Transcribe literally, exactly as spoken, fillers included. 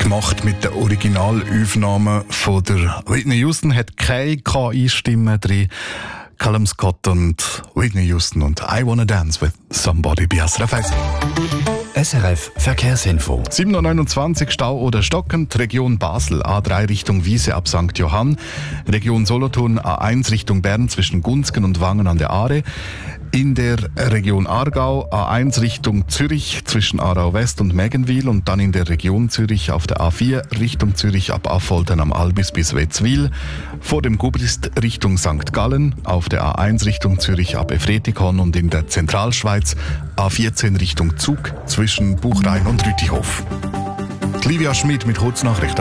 gemacht mit den Originalaufnahmen von der Whitney Houston, hat keine K I-Stimme drin. Callum Scott und Whitney Houston und I Wanna Dance with Somebody bei S R F eins. S R F Verkehrsinfo. sieben Uhr neunundzwanzig Stau oder stockend. Region Basel A drei Richtung Wiese ab Sankt Johann. Region Solothurn A eins Richtung Bern zwischen Gunzgen und Wangen an der Aare. In der Region Aargau A eins Richtung Zürich zwischen Aarau West und Mägenwil und dann in der Region Zürich auf der A vier Richtung Zürich ab Affoltern am Albis bis Wetzwil. Vor dem Gubrist Richtung Sankt Gallen, auf der A eins Richtung Zürich ab Efretikon und in der Zentralschweiz A vierzehn Richtung Zug zwischen Buchrhein und Rütihof. Livia Schmid mit Kurznachrichten.